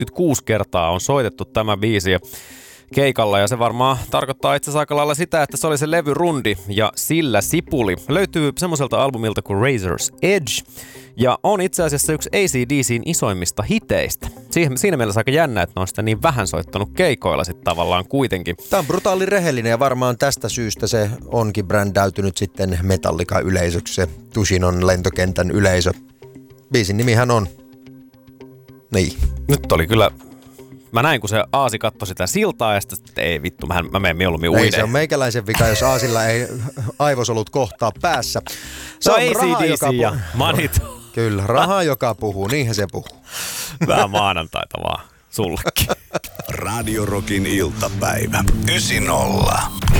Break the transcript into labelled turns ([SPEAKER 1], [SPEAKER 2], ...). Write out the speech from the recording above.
[SPEAKER 1] 26 kertaa on soitettu tämä biisi keikalla, ja se varmaan tarkoittaa itse asiassa aika lailla sitä, että se oli se levyrundi ja sillä sipuli. Löytyy semmoiselta albumilta kuin Razor's Edge, ja on itse asiassa yksi AC/DC:n isoimmista hiteistä. Siinä mielessä aika jännä, että ne on sitä niin vähän soittanut keikoilla sitten tavallaan kuitenkin.
[SPEAKER 2] Tämä on brutaali rehellinen, ja varmaan tästä syystä se onkin brändäytynyt sitten Metallica-yleisöksi, se Tushinon lentokentän yleisö. Biisin nimihän on. Niin.
[SPEAKER 1] Nyt oli kyllä... Mä näin, kun se Aasi katsoi sitä siltaa, ja sitten ei vittu, mä menen mieluummin uideen.
[SPEAKER 2] Ei, se on meikäläisen vika, jos Aasilla ei aivosolut kohtaa päässä.
[SPEAKER 1] Se on AC/DC ja Manit.
[SPEAKER 2] Kyllä, raha, joka puhuu, niinhän se puhuu.
[SPEAKER 1] Vähän maanantaita vaan sullekin.
[SPEAKER 3] Radio Rockin iltapäivä. 9-0.